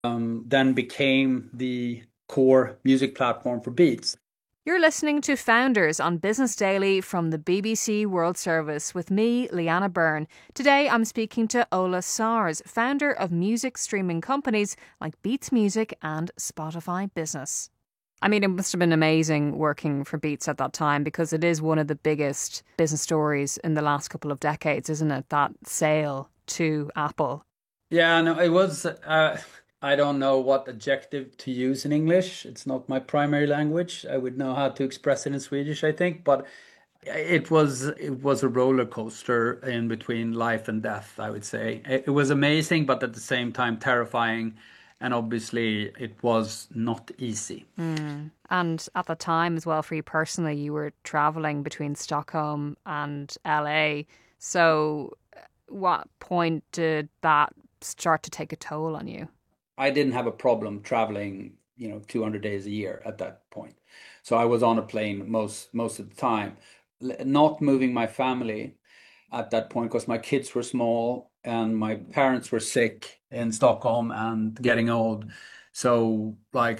then became the core music platform for Beats. You're listening to Founders on Business Daily from the BBC World Service with me, Leanna Byrne. Today I'm speaking to Ola Sars, founder of music streaming companies like Beats Music and Spotify Business. I mean, it must have been amazing working for Beats at that time because it is one of the biggest business stories in the last couple of decades, isn't it? That sale to Apple. Yeah, no, it was. I don't know what adjective to use in English. It's not my primary language. I would know how to express it in Swedish, I think, but it was a roller coaster in between life and death, I would say. It was amazing, but at the same time terrifying, and obviously it was not easy. Mm. And at the time as well, for you personally, you were traveling between Stockholm and LA. So, what point did that start to take a toll on you? I didn't have a problem traveling, 200 days a year at that point. So I was on a plane most of the time. Not moving my family at that point because my kids were small and my parents were sick in Stockholm and getting old. So like